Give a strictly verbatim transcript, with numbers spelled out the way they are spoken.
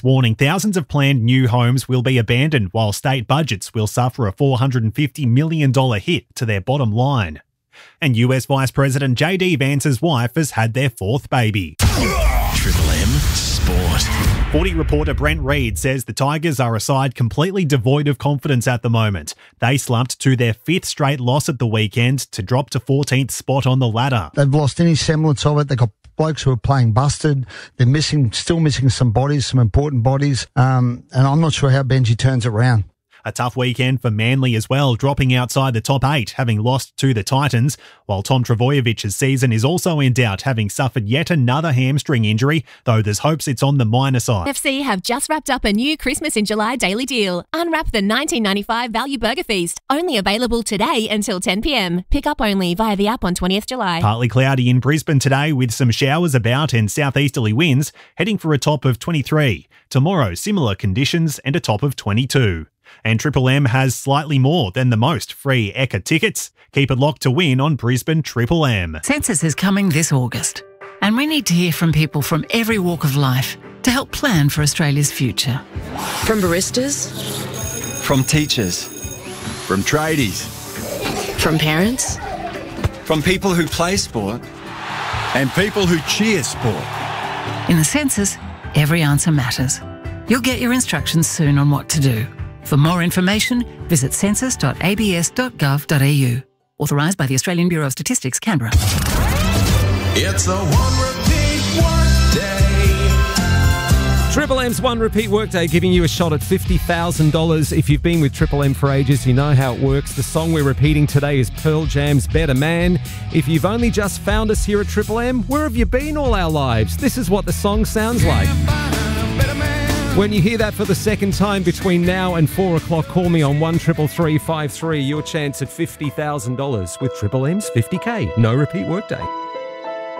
warning thousands of planned new homes will be abandoned while state budgets will suffer a four hundred fifty million dollars hit to their bottom line. And U S Vice President J D Vance's wife has had their fourth baby. Triple M Sport. Footy reporter Brent Reid says the Tigers are a side completely devoid of confidence at the moment. They slumped to their fifth straight loss at the weekend to drop to fourteenth spot on the ladder. They've lost any semblance of it. They've got blokes who are playing busted. They're missing, still missing some bodies, some important bodies. Um, and I'm not sure how Benji turns it around. A tough weekend for Manly as well, dropping outside the top eight, having lost to the Titans, while Tom Trbojević's season is also in doubt, having suffered yet another hamstring injury, though there's hopes it's on the minor side. F C have just wrapped up a new Christmas in July daily deal. Unwrap the nineteen ninety-five Value Burger Feast, only available today until ten p m. Pick up only via the app on twentieth July. Partly cloudy in Brisbane today with some showers about and southeasterly winds, heading for a top of twenty-three. Tomorrow, similar conditions and a top of twenty-two. And Triple M has slightly more than the most free Ekka tickets. Keep it locked to win on Brisbane Triple M. Census is coming this August, and we need to hear from people from every walk of life to help plan for Australia's future. From baristas, from teachers, from tradies, from parents, from people who play sport, and people who cheer sport. In the census, every answer matters. You'll get your instructions soon on what to do. For more information, visit census dot a b s dot gov dot a u. Authorised by the Australian Bureau of Statistics, Canberra. It's the One Repeat Workday. Triple M's One Repeat Workday, giving you a shot at fifty thousand dollars. If you've been with Triple M for ages, you know how it works. The song we're repeating today is Pearl Jam's Better Man. If you've only just found us here at Triple M, where have you been all our lives? This is what the song sounds like. When you hear that for the second time between now and four o'clock, call me on one triple three five three. Your chance at fifty thousand dollars with Triple M's fifty K. No repeat workday.